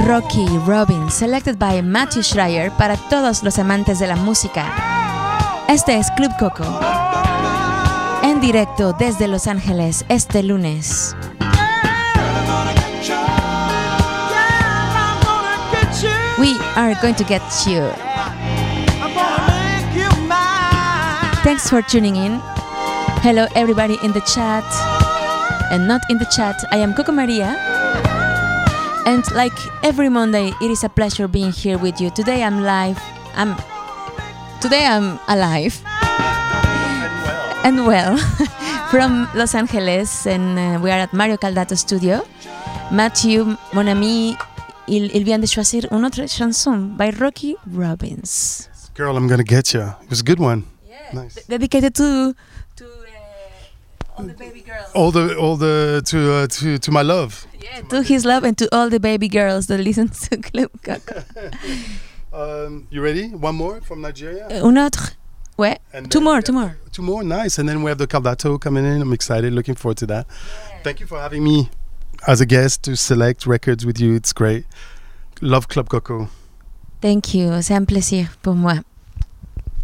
Rocky Robbins, selected by Matthew Schreier para todos los amantes de la música. Este es Club Coco, en directo desde Los Ángeles este lunes. We are going to get you. Thanks for tuning in. Hello everybody in the chat and not in the chat. I am Coco Maria. And like every Monday, it is a pleasure being here with you. Today I'm live. Today I'm alive and well from Los Angeles, and we are at Mario Caldato Studio. Matthew, mon ami, il vient de choisir une autre chanson by Rocky Robbins. Girl, I'm gonna get you. It was a good one. Yeah. Nice. Dedicated to all the baby girls. To my love. Yeah, to his love and to all the baby girls that listen to Club Coco. You ready? One more from Nigeria? Un autre? Ouais. And Two more. Two more, nice. And then we have the Caldato coming in. I'm excited, looking forward to that. Yeah. Thank you for having me as a guest to select records with you. It's great. Love Club Coco. Thank you. C'est un plaisir pour moi.